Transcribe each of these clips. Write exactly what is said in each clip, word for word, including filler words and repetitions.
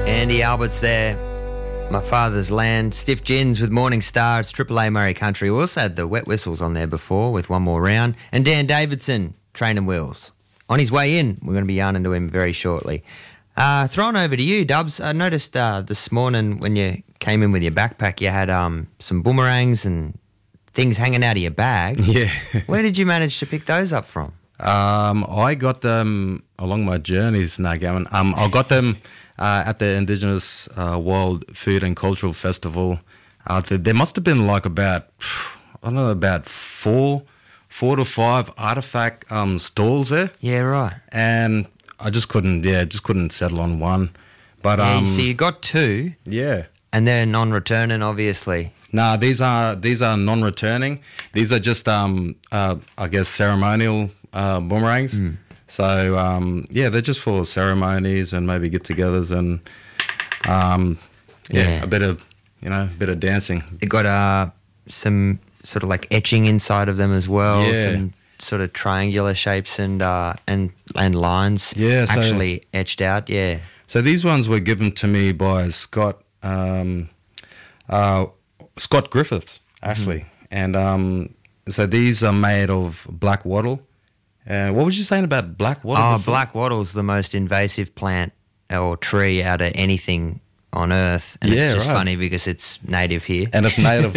Andy Albert's there. My Father's Land. Stiff Gins with Morning Star. It's Triple A Murray Country. We also had the Wet Whistles on there before with One More Round. And Dan Davidson, Train and Wheels. On his way in, we're going to be yarning to him very shortly. Uh, thrown over to you, Dubs. I noticed uh, this morning when you came in with your backpack, you had um, some boomerangs and things hanging out of your bag. Yeah. Where did you manage to pick those up from? Um, I got them along my journeys, no, Gavin. Um, I got them uh, at the Indigenous uh, World Food and Cultural Festival. Uh, there, there must have been like about, I don't know, about four, four to five artifact um, stalls there. Yeah, right. And I just couldn't, yeah, just couldn't settle on one. But yeah, um, so you got two. Yeah. And they're non-returning, obviously. No, these are these are non-returning. These are just, um, uh, I guess, ceremonial uh, boomerangs. Mm. So um, yeah, they're just for ceremonies and maybe get-togethers and um, yeah, yeah, a bit of you know, a bit of dancing. They got uh, some sort of like etching inside of them as well. Yeah. Some sort of triangular shapes and uh, and and lines. Yeah, so, actually etched out. Yeah. So these ones were given to me by Scott. Um, uh, Scott Griffiths, actually. Mm-hmm. And um, so these are made of black wattle. Uh, what was you saying about black wattle? Oh, before? Black wattle's the most invasive plant or tree out of anything on Earth. And yeah, it's just right. funny because it's native here. And it's native.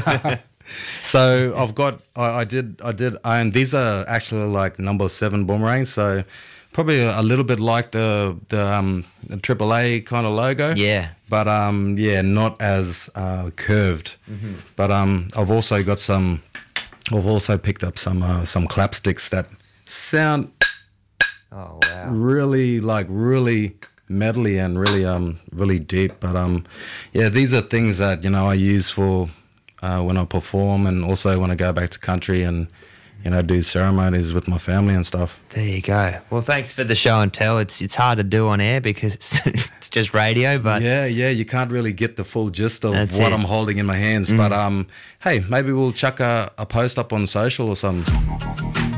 So I've got, I, I did, I did own, these are actually like number seven boomerangs. So probably a, a little bit like the, the, um, the triple A kind of logo. Yeah. But um, yeah, not as uh, curved. Mm-hmm. But um, I've also got some. I've also picked up some uh, some clap sticks that sound. Oh wow! Really like really metally and really um really deep. But um, yeah, these are things that you know I use for uh, when I perform and also when I go back to country and. You know, do ceremonies with my family and stuff. There you go. Well, thanks for the show and tell. It's it's hard to do on air because it's just radio, but yeah, yeah, you can't really get the full gist of That's what it. I'm holding in my hands. Mm. But um, hey, maybe we'll chuck a, a post up on social or something.